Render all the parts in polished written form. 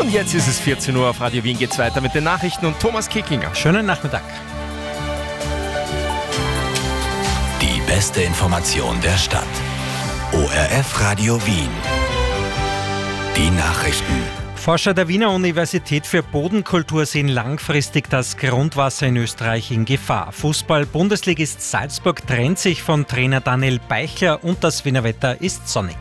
Und jetzt ist es 14 Uhr auf Radio Wien, geht's weiter mit den Nachrichten und Thomas Kickinger. Schönen Nachmittag. Die beste Information der Stadt. ORF Radio Wien. Die Nachrichten. Forscher der Wiener Universität für Bodenkultur sehen langfristig das Grundwasser in Österreich in Gefahr. Fußball-Bundesligist Salzburg trennt sich von Trainer Daniel Beichler und das Wiener Wetter ist sonnig.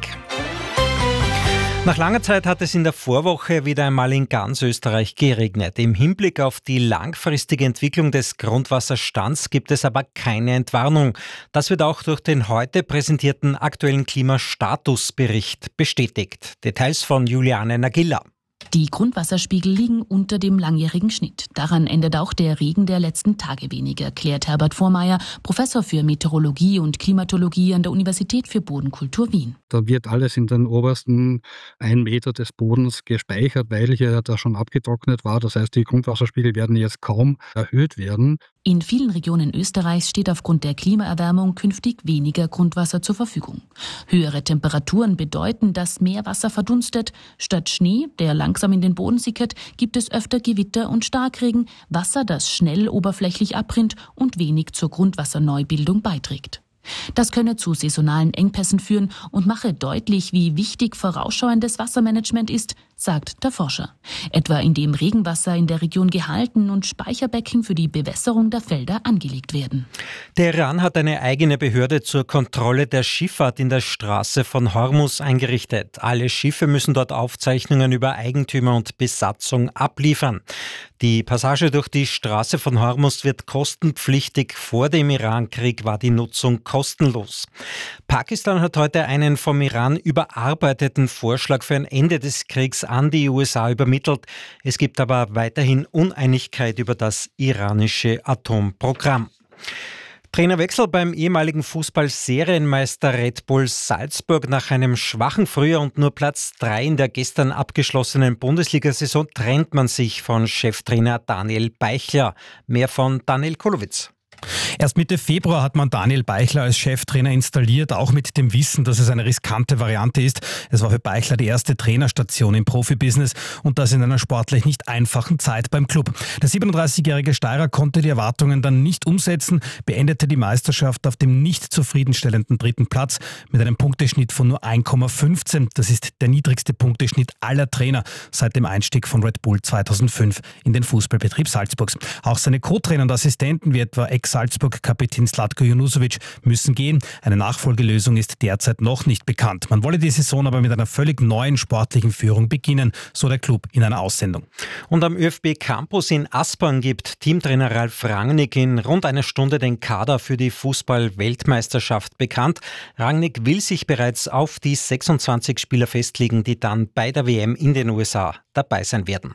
Nach langer Zeit hat es in der Vorwoche wieder einmal in ganz Österreich geregnet. Im Hinblick auf die langfristige Entwicklung des Grundwasserstands gibt es aber keine Entwarnung. Das wird auch durch den heute präsentierten aktuellen Klimastatusbericht bestätigt. Details von Juliane Nagilla. Die Grundwasserspiegel liegen unter dem langjährigen Schnitt. Daran ändert auch der Regen der letzten Tage wenig, erklärt Herbert Vormeier, Professor für Meteorologie und Klimatologie an der Universität für Bodenkultur Wien. Da wird alles in den obersten 1 Meter des Bodens gespeichert, weil hier da schon abgetrocknet war. Das heißt, die Grundwasserspiegel werden jetzt kaum erhöht werden. In vielen Regionen Österreichs steht aufgrund der Klimaerwärmung künftig weniger Grundwasser zur Verfügung. Höhere Temperaturen bedeuten, dass mehr Wasser verdunstet. Statt Schnee, der langsam in den Boden sickert, gibt es öfter Gewitter und Starkregen, Wasser, das schnell oberflächlich abrinnt und wenig zur Grundwasserneubildung beiträgt. Das könne zu saisonalen Engpässen führen und mache deutlich, wie wichtig vorausschauendes Wassermanagement ist, sagt der Forscher. Etwa indem Regenwasser in der Region gehalten und Speicherbecken für die Bewässerung der Felder angelegt werden. Der Iran hat eine eigene Behörde zur Kontrolle der Schifffahrt in der Straße von Hormuz eingerichtet. Alle Schiffe müssen dort Aufzeichnungen über Eigentümer und Besatzung abliefern. Die Passage durch die Straße von Hormuz wird kostenpflichtig. Vor dem Irankrieg war die Nutzung kostenlos. Pakistan hat heute einen vom Iran überarbeiteten Vorschlag für ein Ende des Kriegs an die USA übermittelt. Es gibt aber weiterhin Uneinigkeit über das iranische Atomprogramm. Trainerwechsel beim ehemaligen Fußball-Serienmeister Red Bull Salzburg. Nach einem schwachen Frühjahr und nur Platz 3 in der gestern abgeschlossenen Bundesliga-Saison trennt man sich von Cheftrainer Daniel Beichler. Mehr von Daniel Kolowitz. Erst Mitte Februar hat man Daniel Beichler als Cheftrainer installiert, auch mit dem Wissen, dass es eine riskante Variante ist. Es war für Beichler die erste Trainerstation im Profibusiness und das in einer sportlich nicht einfachen Zeit beim Club. Der 37-jährige Steirer konnte die Erwartungen dann nicht umsetzen, beendete die Meisterschaft auf dem nicht zufriedenstellenden 3. Platz mit einem Punkteschnitt von nur 1,15. Das ist der niedrigste Punkteschnitt aller Trainer seit dem Einstieg von Red Bull 2005 in den Fußballbetrieb Salzburgs. Auch seine Co-Trainer und Assistenten wie etwa Ex-Salzburg-Kapitän Zlatko Junusovic müssen gehen. Eine Nachfolgelösung ist derzeit noch nicht bekannt. Man wolle die Saison aber mit einer völlig neuen sportlichen Führung beginnen, so der Club in einer Aussendung. Und am ÖFB Campus in Aspern gibt Teamtrainer Ralf Rangnick in rund einer Stunde den Kader für die Fußball-Weltmeisterschaft bekannt. Rangnick will sich bereits auf die 26 Spieler festlegen, die dann bei der WM in den USA dabei sein werden.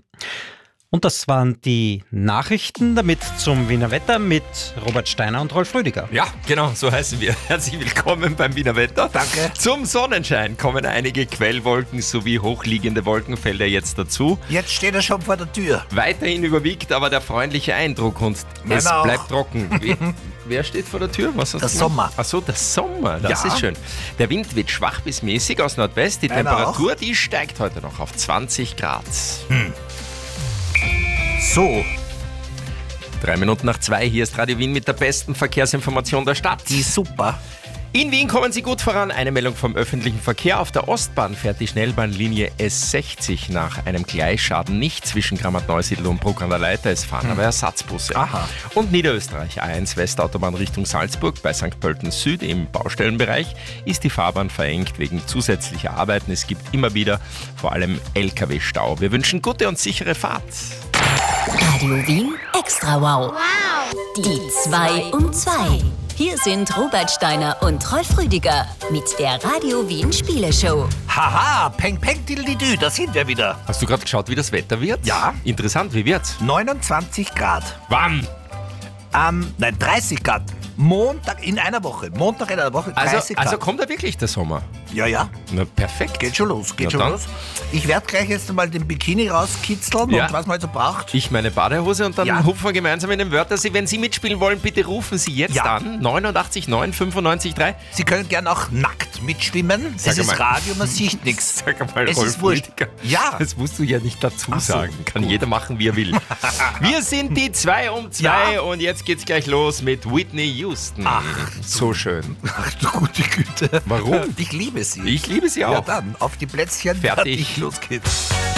Und das waren die Nachrichten, damit zum Wiener Wetter mit Robert Steiner und Rolf Rüdiger. Ja, genau, so heißen wir. Herzlich willkommen beim Wiener Wetter. Danke. Zum Sonnenschein kommen einige Quellwolken sowie hochliegende Wolkenfelder jetzt dazu. Jetzt steht er schon vor der Tür. Weiterhin überwiegt aber der freundliche Eindruck und es bleibt trocken. Wer steht vor der Tür? Was hast Der du Sommer. Ach so, der Sommer, das ist schön. Der Wind wird schwach bis mäßig aus Nordwest. Die Temperatur, die steigt heute noch auf 20 Grad. So, 3 Minuten nach 2, hier ist Radio Wien mit der besten Verkehrsinformation der Stadt. die super. In Wien kommen Sie gut voran. Eine Meldung vom öffentlichen Verkehr. Auf der Ostbahn fährt die Schnellbahnlinie S60 nach einem Gleisschaden nicht zwischen Grammat-Neusiedl und Bruck an der Leiter. Es fahren aber Ersatzbusse. Aha. Und Niederösterreich A1 Westautobahn Richtung Salzburg bei St. Pölten Süd im Baustellenbereich ist die Fahrbahn verengt wegen zusätzlicher Arbeiten. Es gibt immer wieder vor allem LKW-Stau. Wir wünschen gute und sichere Fahrt. Radio Wien Extra Wow. Die 2 um 2. Hier sind Robert Steiner und Rolf Rüdiger mit der Radio Wien Spieleshow. Haha, peng peng diddlidü, da sind wir wieder. Hast du gerade geschaut, wie das Wetter wird? Ja. Interessant, wie wird's? 29 Grad. Wann? 30 Grad. Montag in einer Woche. 30 Grad. Also kommt da wirklich der Sommer? Ja. Na, perfekt. Geht schon los, Na dann. Ich werde gleich jetzt einmal den Bikini rauskitzeln Ja. und was man so braucht. Ich meine Badehose und dann Ja. hupfen wir gemeinsam in den Wörtersee. Wenn Sie mitspielen wollen, bitte rufen Sie jetzt Ja. an. 89 9 95 3. Sie können gern auch nackt mitschwimmen. Sag Es ist mal. Radio, man sieht nichts. Sag mal, Es Rolf ist wurscht. Rüdiger. Ja. Das musst du ja nicht dazu Ach so, sagen. Kann jeder machen, wie er will. Wir sind die 2 um 2 Ja. und jetzt geht's gleich los mit Whitney Houston. Ach, so schön. Ach du gute Güte. Warum? Ich liebe sie. Ich liebe sie Ja, auch. dann auf die Plätzchen. Fertig. Los geht's.